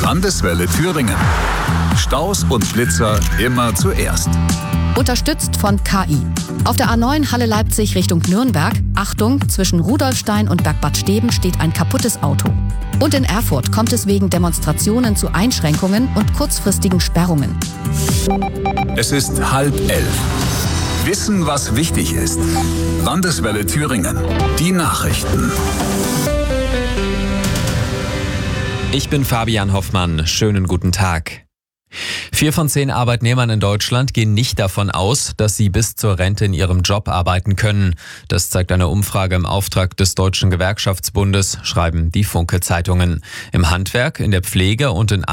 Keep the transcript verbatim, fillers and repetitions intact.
Landeswelle Thüringen. Staus und Blitzer immer zuerst. Unterstützt von K I. Auf der A neun Halle Leipzig Richtung Nürnberg, Achtung, zwischen Rudolfstein und Bergbad Steben steht ein kaputtes Auto. Und in Erfurt kommt es wegen Demonstrationen zu Einschränkungen und kurzfristigen Sperrungen. Es ist halb elf. Wissen, was wichtig ist. Landeswelle Thüringen. Die Nachrichten. Ich bin Fabian Hoffmann. Schönen guten Tag. Vier von zehn Arbeitnehmern in Deutschland gehen nicht davon aus, dass sie bis zur Rente in ihrem Job arbeiten können. Das zeigt eine Umfrage im Auftrag des Deutschen Gewerkschaftsbundes, schreiben die Funke-Zeitungen. Im Handwerk, in der Pflege und in